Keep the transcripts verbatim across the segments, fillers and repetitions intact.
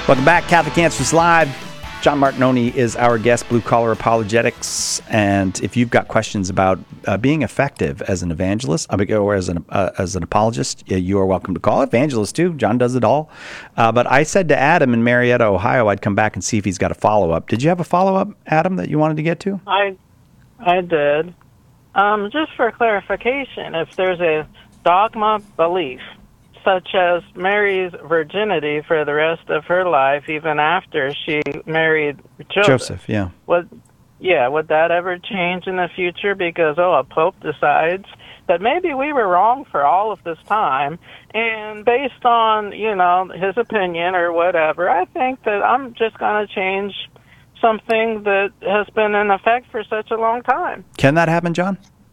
Welcome back, Catholic Answers Live. John Martinoni is our guest, Blue Collar Apologetics. And if you've got questions about uh, being effective as an evangelist or as an uh, as an apologist, you are welcome to call. Evangelist, too. John does it all. Uh, but I said to Adam in Marietta, Ohio, I'd come back and see if he's got a follow-up. Did you have a follow-up, Adam, that you wanted to get to? I, I did. Um, just for clarification, if there's a dogma belief, such as Mary's virginity for the rest of her life, even after she married Joseph. Joseph, yeah. Would, yeah, would that ever change in the future? Because, oh, a pope decides that maybe we were wrong for all of this time, and based on, you know, his opinion or whatever, I think that I'm just going to change something that has been in effect for such a long time. Can that happen, John?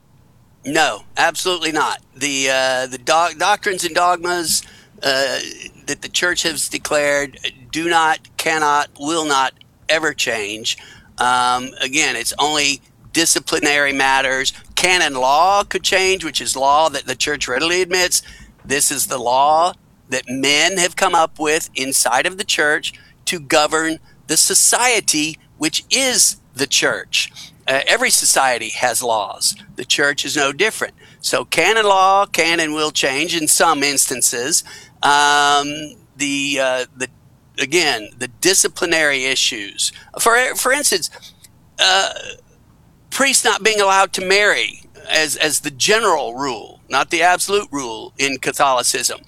No, absolutely not. The uh, the do- doctrines and dogmas uh, that the church has declared do not, cannot, will not ever change. Um, again, it's only disciplinary matters. Canon law could change, which is law that the church readily admits. This is the law that men have come up with inside of the church to govern the society, which is the church. Uh, every society has laws. The church is no different. So canon law can and will change in some instances. Um, the uh, the again the disciplinary issues. For for instance, uh, priests not being allowed to marry as as the general rule, not the absolute rule in Catholicism.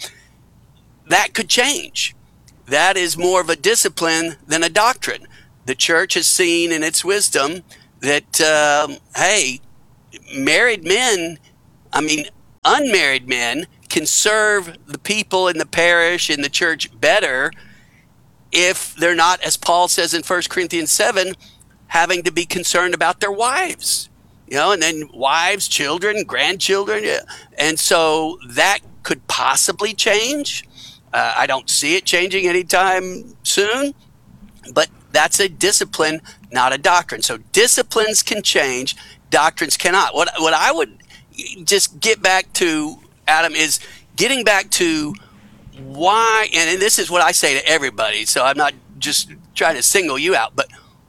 That could change. That is more of a discipline than a doctrine. The church has seen in its wisdom that, um, hey, married men, I mean, unmarried men can serve the people in the parish, in the church better if they're not, as Paul says in First Corinthians seven, having to be concerned about their wives, you know, and then wives, children, grandchildren. And so that could possibly change. Uh, I don't see it changing anytime soon, but that's a discipline, not a doctrine. So disciplines can change, doctrines cannot. What what I would just get back to, Adam, is getting back to why, and this is what I say to everybody, so I'm not just trying to single you out, but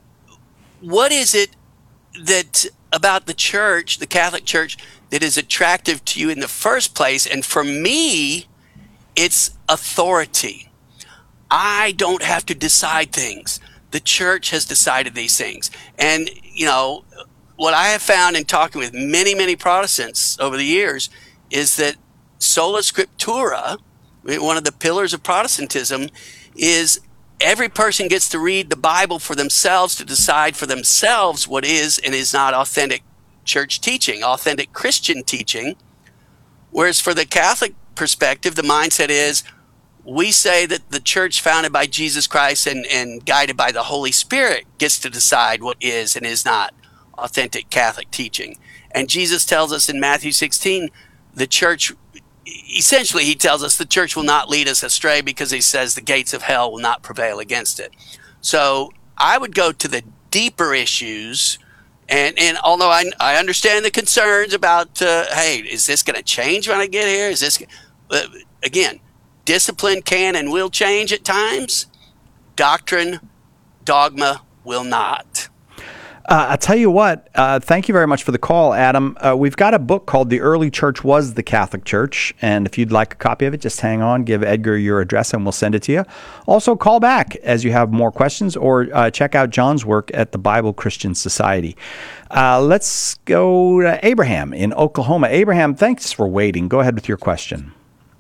what is it that about the church, the Catholic Church, that is attractive to you in the first place? And for me, it's authority. I don't have to decide things. The church has decided these things. And, you know, what I have found in talking with many, many Protestants over the years is that sola scriptura, one of the pillars of Protestantism, is every person gets to read the Bible for themselves to decide for themselves what is and is not authentic church teaching, authentic Christian teaching. Whereas for the Catholic perspective, the mindset is, we say that the church founded by Jesus Christ and, and guided by the Holy Spirit gets to decide what is and is not authentic Catholic teaching. And Jesus tells us in Matthew sixteen, the church, essentially he tells us the church will not lead us astray because he says the gates of hell will not prevail against it. So I would go to the deeper issues. And, and although I, I understand the concerns about, uh, hey, is this going to change when I get here? Is this, uh, again, discipline can and will change at times. Doctrine, dogma will not. Uh, I'll tell you what, uh, thank you very much for the call, Adam. Uh, we've got a book called The Early Church Was the Catholic Church, and if you'd like a copy of it, just hang on, give Edgar your address, and we'll send it to you. Also, call back as you have more questions, or uh, check out John's work at the Bible Christian Society. Uh, let's go to Abraham in Oklahoma. Abraham, thanks for waiting. Go ahead with your question.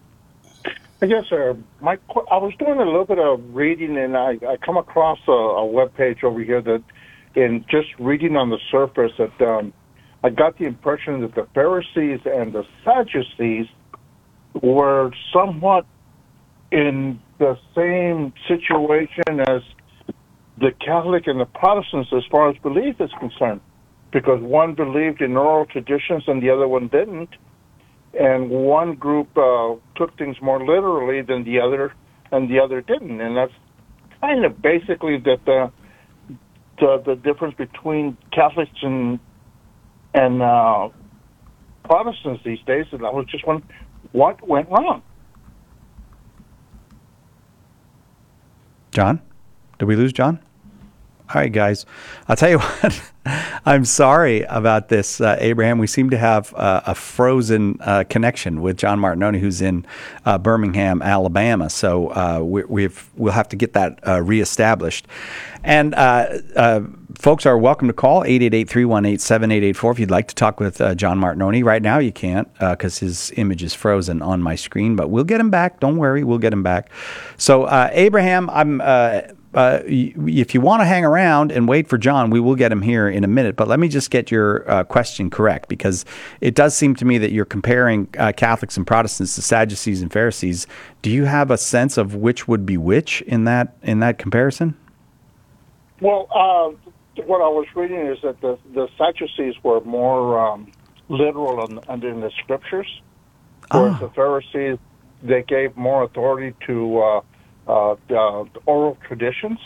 Yes, sir. My, I was doing a little bit of reading, and I, I come across a, a web page over here that, in just reading on the surface, that um, I got the impression that the Pharisees and the Sadducees were somewhat in the same situation as the Catholic and the Protestants as far as belief is concerned, because one believed in oral traditions and the other one didn't. And one group uh, took things more literally than the other, and the other didn't. And that's kind of basically that the the, the difference between Catholics and and uh, Protestants these days. And I was just wondering, what went wrong? John? Did we lose John? All right, guys. I'll tell you what. I'm sorry about this, uh, Abraham. We seem to have uh, a frozen uh, connection with John Martinoni, who's in uh, Birmingham, Alabama. So uh, we, we've we'll have to get that uh, reestablished. And uh, uh, folks are welcome to call eight eight eight, three one eight, seven eight eight four if you'd like to talk with uh, John Martinoni. Right now you can't because uh, his image is frozen on my screen, but we'll get him back. Don't worry, we'll get him back. So uh, Abraham, I'm. Uh, Uh, if you want to hang around and wait for John, we will get him here in a minute. But let me just get your uh, question correct, because it does seem to me that you're comparing uh, Catholics and Protestants to Sadducees and Pharisees. Do you have a sense of which would be which in that in that comparison? Well, uh, what I was reading is that the, the Sadducees were more um, literal in, in the scriptures, whereas Ah. the Pharisees, they gave more authority to uh, Uh, uh, oral traditions.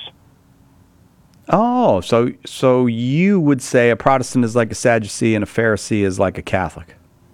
Oh, so so you would say a Protestant is like a Sadducee and a Pharisee is like a Catholic?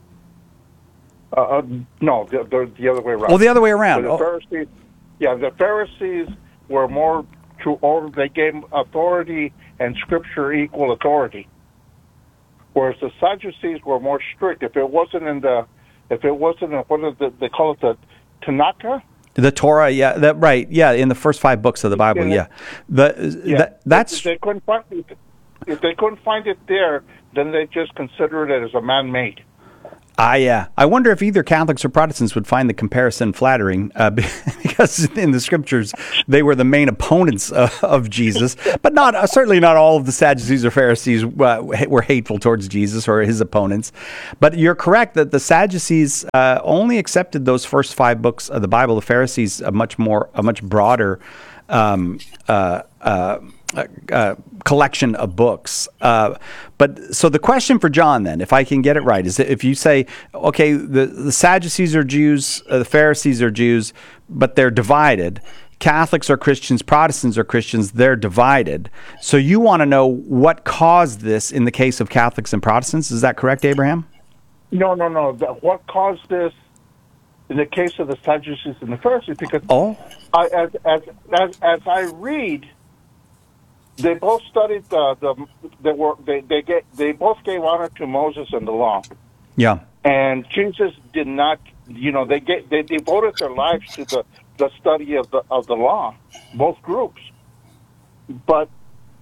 Uh, uh, no, the, the, the other way around. Oh, the other way around. The Oh. Pharisees, yeah, the Pharisees were more to oral. They gave authority and Scripture equal authority, whereas the Sadducees were more strict. If it wasn't in the, if it wasn't in what is the, they call it the Tanakh. The Torah, yeah, that right, yeah, in the first five books of the Bible, yeah. The Yeah, that, that's if they couldn't find it, if they couldn't find it there, then they just considered it as a man-made. I yeah. I wonder if either Catholics or Protestants would find the comparison flattering, uh, because in the scriptures they were the main opponents uh, of Jesus, but not uh, certainly not all of the Sadducees or Pharisees uh, were hateful towards Jesus or his opponents. But you're correct that the Sadducees uh, only accepted those first five books of the Bible. The Pharisees a much more a much broader um, uh, uh, uh, collection of books. Uh, but so the question for John, then, if I can get it right, is that if you say, okay, the, the Sadducees are Jews, uh, the Pharisees are Jews, but they're divided. Catholics are Christians, Protestants are Christians, they're divided. So you want to know what caused this in the case of Catholics and Protestants. Is that correct, Abraham? No, no, no. The, what caused this in the case of the Sadducees and the Pharisees? Because Oh. I, as, as as as I read, they both studied the the they were they they get they both gave honor to Moses and the law, Yeah. and Jesus did not. You know, they get they devoted their lives to the, the study of the of the law, both groups, but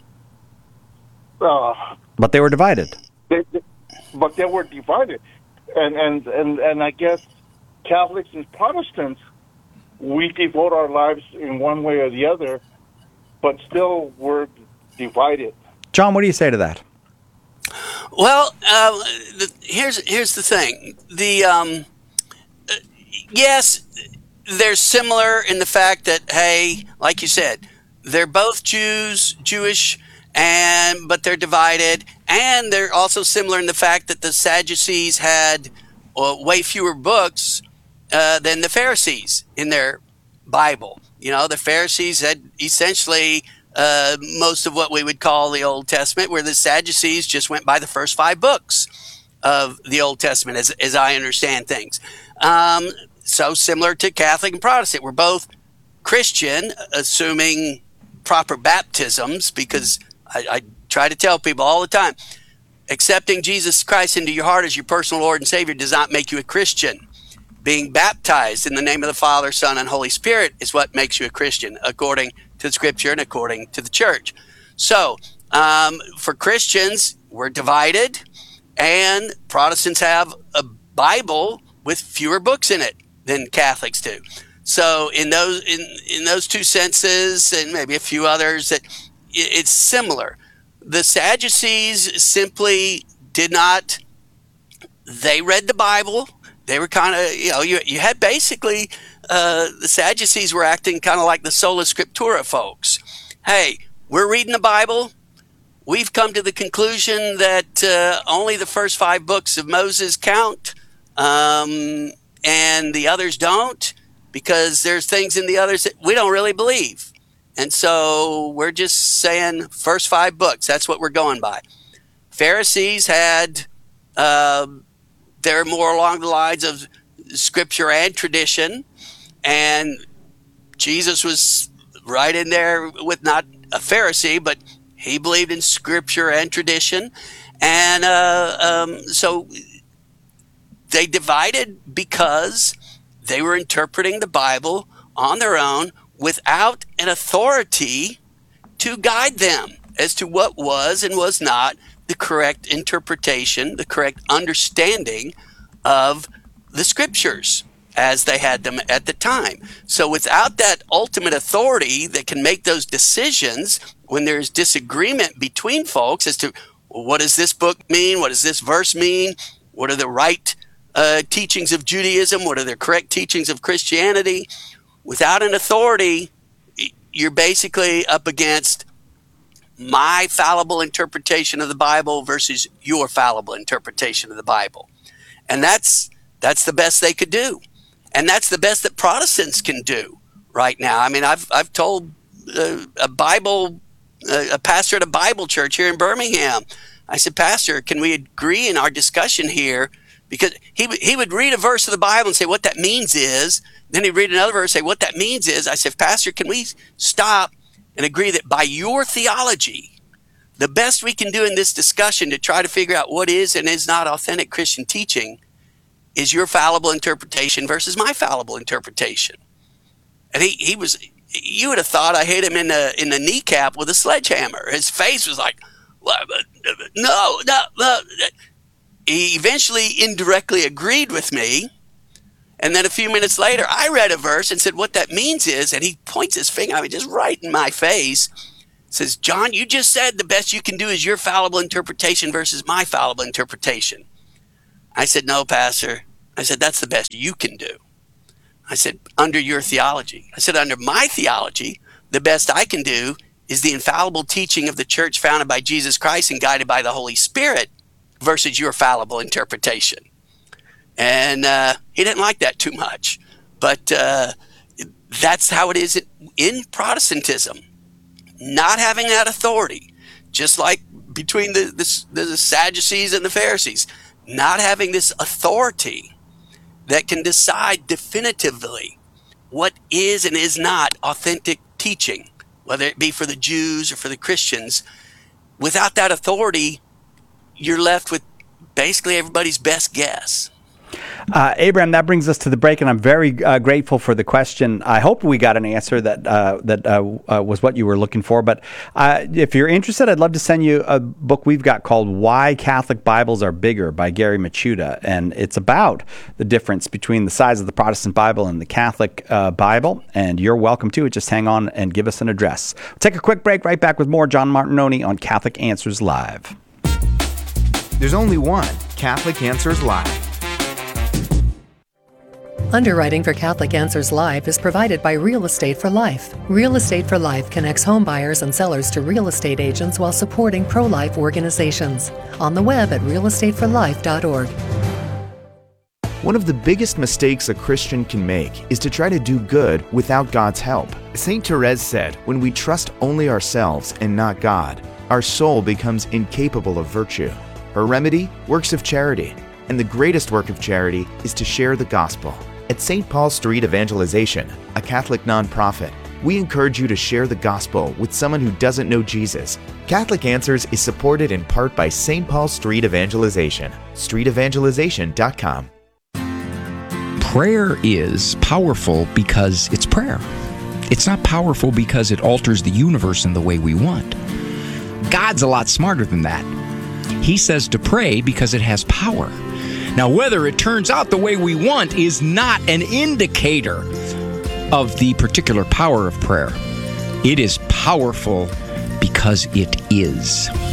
uh, But they were divided. they, they, but they were divided, and and and and I guess Catholics and Protestants, we devote our lives in one way or the other, but still we're divided. John, what do you say to that? Well, uh, the, here's here's the thing. The um, uh, yes, they're similar in the fact that, hey, like you said, they're both Jews, Jewish, and but they're divided, and they're also similar in the fact that the Sadducees had uh, way fewer books uh, than the Pharisees in their Bible. You know, the Pharisees had essentially uh, most of what we would call the Old Testament, where the Sadducees just went by the first five books of the Old Testament, as, as I understand things. Um, so similar to Catholic and Protestant, we're both Christian, assuming proper baptisms, because I, I try to tell people all the time, accepting Jesus Christ into your heart as your personal Lord and Savior does not make you a Christian. Being baptized in the name of the Father, Son, and Holy Spirit is what makes you a Christian, according to the Scripture and according to the Church. So, um, for Christians, we're divided, and Protestants have a Bible with fewer books in it than Catholics do. So, in those in, in those two senses, and maybe a few others, that it's similar. The Sadducees simply did not. They read the Bible. They were kind of, you know, you you had basically uh, the Sadducees were acting kind of like the sola scriptura folks. Hey, we're reading the Bible. We've come to the conclusion that uh, only the first five books of Moses count, um, and the others don't, because there's things in the others that we don't really believe. And so we're just saying first five books. That's what we're going by. Pharisees had... Uh, They're more along the lines of Scripture and tradition, and Jesus was right in there with not a Pharisee, but he believed in scripture and tradition. And uh, um, so they divided because they were interpreting the Bible on their own without an authority to guide them as to what was and was not the correct interpretation, the correct understanding of the scriptures as they had them at the time. So without that ultimate authority that can make those decisions when there's disagreement between folks as to, well, what does this book mean? What does this verse mean? What are the right uh, teachings of Judaism? What are the correct teachings of Christianity? Without an authority, you're basically up against my fallible interpretation of the Bible versus your fallible interpretation of the Bible. And that's that's the best they could do. And that's the best that Protestants can do right now. I mean, I've I've told uh, a Bible uh, a pastor at a Bible church here in Birmingham, I said, Pastor, can we agree in our discussion here? Because he he would read a verse of the Bible and say what that means is. Then he'd read another verse and say what that means is. I said, Pastor, can we stop and agree that by your theology, the best we can do in this discussion to try to figure out what is and is not authentic Christian teaching is your fallible interpretation versus my fallible interpretation. And he, he was, you would have thought I hit him in the in the kneecap with a sledgehammer. His face was like, no, no, no. He eventually indirectly agreed with me. And then a few minutes later, I read a verse and said, what that means is, and he points his finger at me just right in my face, says, John, you just said the best you can do is your fallible interpretation versus my fallible interpretation. I said, no, Pastor. I said, that's the best you can do. I said, under your theology. I said, under my theology, the best I can do is the infallible teaching of the church founded by Jesus Christ and guided by the Holy Spirit versus your fallible interpretation. And uh, he didn't like that too much. But uh, that's how it is in Protestantism. Not having that authority, just like between the, the, the Sadducees and the Pharisees, not having this authority that can decide definitively what is and is not authentic teaching, whether it be for the Jews or for the Christians. Without that authority, you're left with basically everybody's best guess. Uh, Abraham, that brings us to the break, and I'm very uh, grateful for the question. I hope we got an answer that uh, that uh, uh, was what you were looking for. But uh, if you're interested, I'd love to send you a book we've got called Why Catholic Bibles Are Bigger by Gary Michuta. And it's about the difference between the size of the Protestant Bible and the Catholic uh, Bible. And you're welcome to it. Just hang on and give us an address. We'll take a quick break, right back with more John Martinoni on Catholic Answers Live. There's only one Catholic Answers Live. Underwriting for Catholic Answers Live is provided by Real Estate for Life. Real Estate for Life connects home buyers and sellers to real estate agents while supporting pro-life organizations. On the web at real estate for life dot org. One of the biggest mistakes a Christian can make is to try to do good without God's help. Saint Therese said, when we trust only ourselves and not God, our soul becomes incapable of virtue. Her remedy? Works of charity. And the greatest work of charity is to share the gospel. At Saint Paul Street Evangelization, a Catholic nonprofit, we encourage you to share the gospel with someone who doesn't know Jesus. Catholic Answers is supported in part by Saint Paul Street Evangelization, street evangelization dot com. Prayer is powerful because it's prayer. It's not powerful because it alters the universe in the way we want. God's a lot smarter than that. He says to pray because it has power. Now, whether it turns out the way we want is not an indicator of the particular power of prayer. It is powerful because it is.